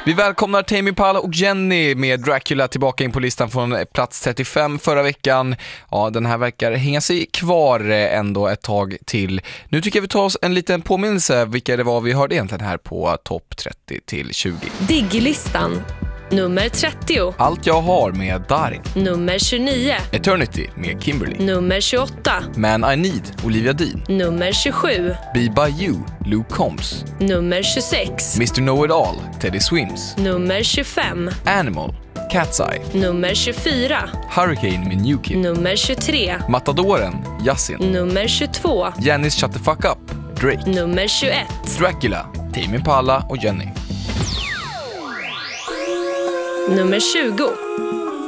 Vi välkomnar Tame Impala och Jenny med Dracula tillbaka in på listan från plats 35 förra veckan. Ja, den här verkar hänga sig kvar ändå ett tag till. Nu tycker jag vi tar oss en liten påminnelse vilka det var vi hörde egentligen här på topp 30 till 20. Diggelistan. Nummer 30. Allt jag har med Darin. Nummer 29. Eternity med Kimberly. Nummer 28. Man I Need, Olivia Dean. Nummer 27. Be By You, Luke Combs. Nummer 26. Mr. Know It All, Teddy Swims. Nummer 25. Animal, Cat's Eye. Nummer 24. Hurricane med New Kid. Nummer 23. Matadoren, Yasin. Nummer 22. Jennys Shut the Fuck Up, Drake. Nummer 21. Dracula, Tame Impala och Jenny. Nummer 20.